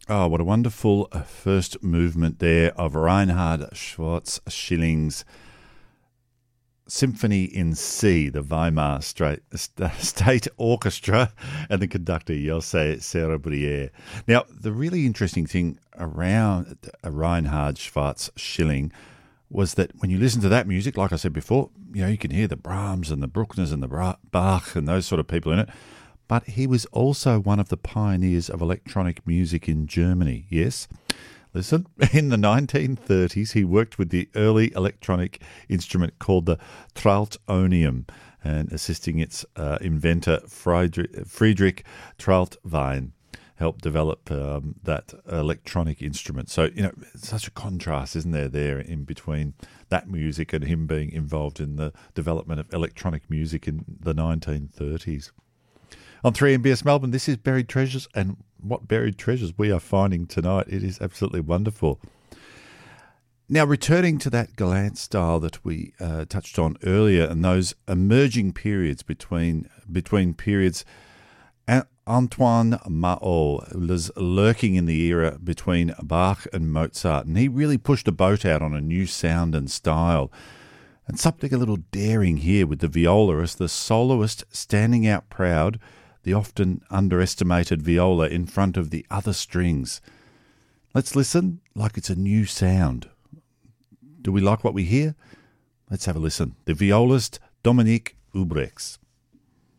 Oh, what a wonderful first movement there of Reinhard Schwarz-Schilling's Symphony in C, the Weimar State Orchestra, and the conductor José Cerebriere. Now, the really interesting thing around Reinhard Schwarz-Schilling was that when you listen to that music, like I said before, you can hear the Brahms and the Bruckners and the Bach and those sort of people in it. But he was also one of the pioneers of electronic music in Germany, yes? Listen, in the 1930s, he worked with the early electronic instrument called the Trautonium and assisting its inventor Friedrich Trautwein helped develop that electronic instrument. So, such a contrast, isn't there in between that music and him being involved in the development of electronic music in the 1930s. On 3MBS Melbourne, this is Buried Treasures, and what buried treasures we are finding tonight. It is absolutely wonderful. Now, returning to that Galant style that we touched on earlier, and those emerging periods between periods, Antoine Maot was lurking in the era between Bach and Mozart, and he really pushed a boat out on a new sound and style. And something a little daring here with the violist, the soloist standing out proud, the often underestimated viola in front of the other strings. Let's listen like it's a new sound. Do we like what we hear? Let's have a listen. The violist Dominique Ubrechts.